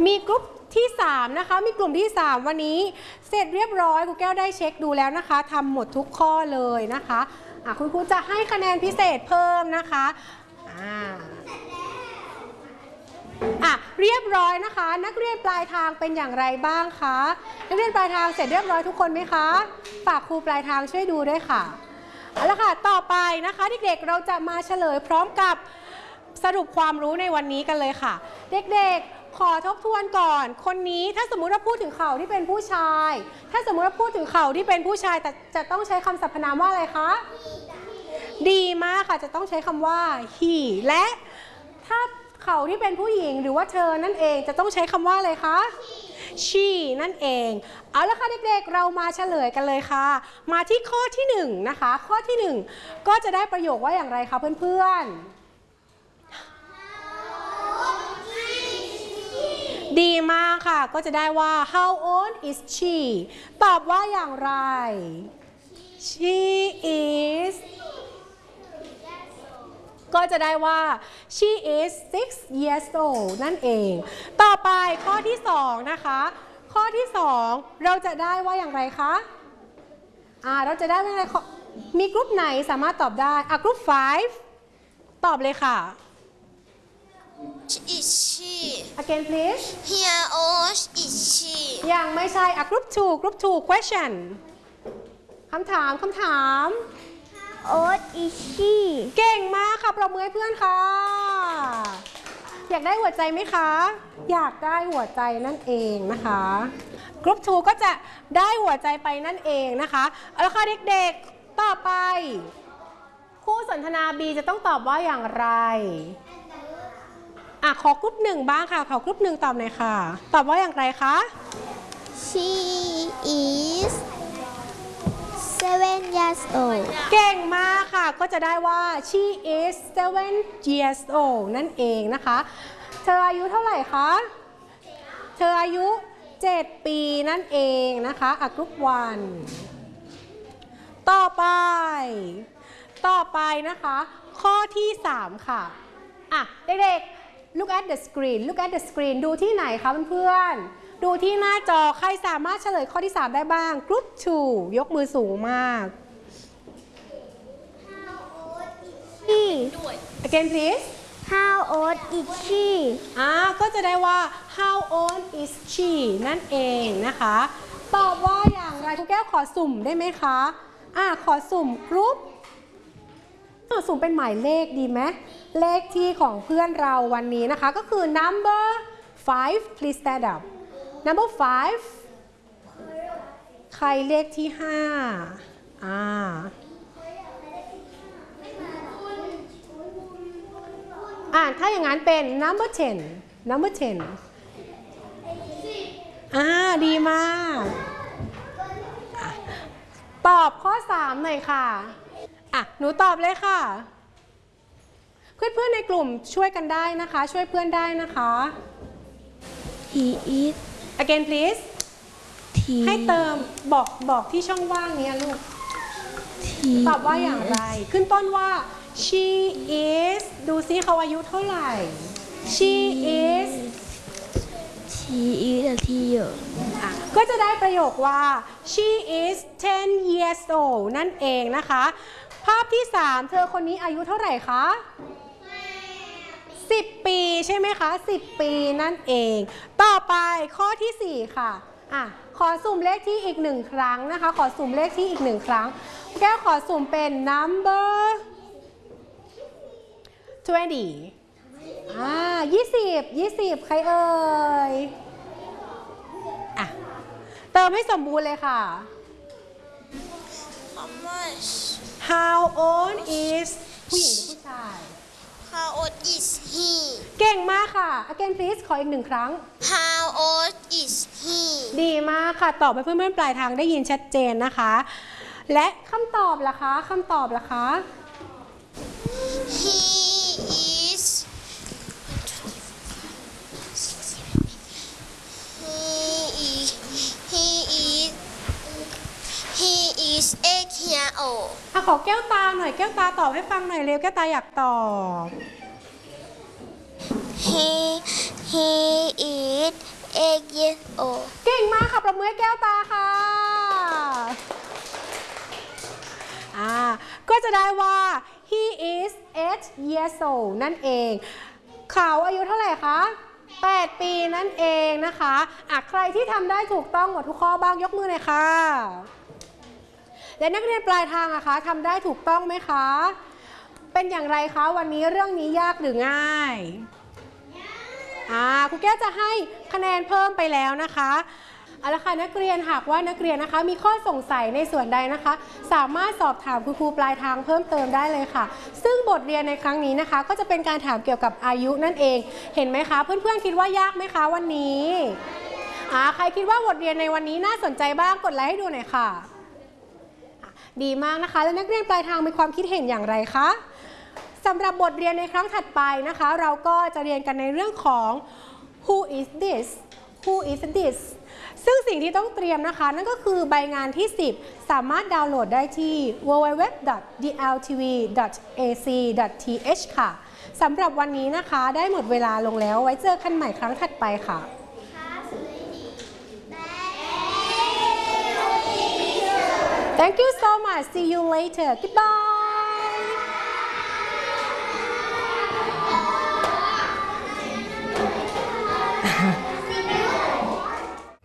มีกลุ่มที่3นะคะมีกลุ่มที่3วันนี้เสร็จเรียบร้อยครูแก้วได้เช็คดูแล้วนะคะทำหมดทุกข้อเลยนะคะคุณครูจะให้คะแนนพิเศษเพิ่มนะคะเรียบร้อยนะคะนักเรียนปลายทางเป็นอย่างไรบ้างคะนักเรียนปลายทางเสร็จเรียบร้อยทุกคนไหมคะฝากครูปลายทางช่วยดูด้วยค่ะเอาละค่ะต่อไปนะคะเด็กๆเราจะมาเฉลยพร้อมกับสรุปความรู้ในวันนี้กันเลยค่ะเด็กๆขอทบทวนก่อนคนนี้ถ้าสมมุติว่าพูดถึงเขาที่เป็นผู้ชายถ้าสมมุติว่าพูดถึงเขาที่เป็นผู้ชายแต่จะต้องใช้คำสรรพนามว่าอะไรคะดีมากค่ะจะต้องใช้คำว่า he และถ้าเขาที่เป็นผู้หญิงหรือว่าเธอนั่นเองจะต้องใช้คำว่าอะไรคะ she นั่นเองเอาละค่ะเด็กๆเรามาเฉลยกันเลยค่ะมาที่ข้อที่1นะคะข้อที่1ก็จะได้ประโยคว่าอย่างไรคะเพื่อนๆดีมากค่ะก็จะได้ว่า how old is she ตอบว่าอย่างไร she isก็จะได้ว่า she is 6 years old นั่นเองต่อไปข้อที่2นะคะข้อที่2เราจะได้ว่าอย่างไรคะเราจะได้ว่าอะไรมีกลุ่มไหนสามารถตอบได้กลุ่ม5ตอบเลยค่ะ is she again please how old is she ยังไม่ใช่กลุ่ม2 question คำถาม old is she เก่งมากค่ะปรบมือให้เพื่อนค่ะอยากได้หัวใจไหมคะอยากได้หัวใจนั่นเองนะคะกรุ๊ป2ก็จะได้หัวใจไปนั่นเองนะคะเอาละค่ะเด็กๆต่อไปคู่สนทนา B จะต้องตอบว่าอย่างไรขอกรุ๊ป1บ้างค่ะขอกรุ๊ป1ตอบหน่อยค่ะตอบว่าอย่างไรคะ she is 7 years old เก่งมากค่ะก็จะได้ว่า she is 7 years old นั่นเองนะคะเธออายุเท่าไหร่คะเธออายุ7 ปีนั่นเองนะคะกรุ๊ป1ต่อไปนะคะข้อที่3ค่ะเด็กๆ look at the screen ดูที่ไหนคะเพื่อนๆดูที่หน้าจอใครสามารถเฉลยข้อที่3ได้บ้างกรุ๊ป2ยกมือสูงมาก again please how old is she ก็จะได้ว่า how old is she นั่นเองนะคะตอบว่าอย่างไรครูแก้วขอสุ่มได้ไหมคะขอสุ่มกรุ๊ปสุ่มเป็นหมายเลขดีไหมเลขที่ของเพื่อนเราวันนี้นะคะก็คือ number 5 please stand up number 5ใครเลขที่5ถ้าอย่างนั้นเป็น number 10ดีมากตอบข้อ3หน่อยค่ะหนูตอบเลยค่ะเพื่อนๆในกลุ่มช่วยกันได้นะคะช่วยเพื่อนได้นะคะ he is again please ให้เติมบอกที่ช่องว่างนี้ลูกตอบว่าอย่างไรขึ้นต้นว่า she is ดูซิเขาอายุเท่าไหร่ she is ที่เยอะก็จะได้ประโยคว่า she is 10 years old นั่นเองนะคะภาพที่3เธอคนนี้อายุเท่าไหร่คะ10 ปีใช่ไหมคะ10 ปีนั่นเองต่อไปข้อที่4ค่ะขอสุ่มเลขที่อีก1ครั้งนะคะขอสุ่มเลขที่อีก1ครั้งแก้วขอสุ่มเป็น number 20 ใครเอ่ยเติมให้สมบูรณ์เลยค่ะ how old is ผู้หญิงหรือผู้ชาย how old is he เก่งมากค่ะ again please ขออีก1ครั้ง how old is he ดีมากค่ะตอบให้เพื่อนๆปลายทางได้ยินชัดเจนนะคะและคำตอบล่ะคะ he is 8 years old ขอแก้วตาหน่อยแก้วตาตอบให้ฟังหน่อยเร็วแก้วตาอยากตอบ he is 8 years old เก่งมากค่ะประมือให้แก้วตาค่ะก็จะได้ว่า he is 8 years old นั่นเองเขาอายุเท่าไหร่คะ8 ปีนั่นเองนะคะใครที่ทำได้ถูกต้องหมดทุกข้อบ้างยกมือหน่อยค่ะและนักเรียนปลายทางอะคะทำได้ถูกต้องไหมคะเป็นอย่างไรคะวันนี้เรื่องนี้ยากหรือง่ายครูแก้วจะให้คะแนนเพิ่มไปแล้วนะคะเอาละค่ะนักเรียนหากว่านักเรียนนะคะมีข้อสงสัยในส่วนใดนะคะสามารถสอบถามคุณครูปลายทางเพิ่มเติมได้เลยค่ะซึ่งบทเรียนในครั้งนี้นะคะก็จะเป็นการถามเกี่ยวกับอายุนั่นเองเห็นไหมคะเพื่อนๆคิดว่ายากไหมคะวันนี้ใครคิดว่าบทเรียนในวันนี้น่าสนใจบ้างกดไลค์ให้ดูหน่อยค่ะดีมากนะคะแล้วนักเรียนปลายทางมีความคิดเห็นอย่างไรคะสำหรับบทเรียนในครั้งถัดไปนะคะเราก็จะเรียนกันในเรื่องของ who is this who is this ซึ่งสิ่งที่ต้องเตรียมนะคะนั่นก็คือใบงานที่ 10สามารถดาวน์โหลดได้ที่ www.dltv.ac.th ค่ะสำหรับวันนี้นะคะได้หมดเวลาลงแล้วไว้เจอกันใหม่ครั้งถัดไปค่ะ Thank you so much. See you later. Goodbye.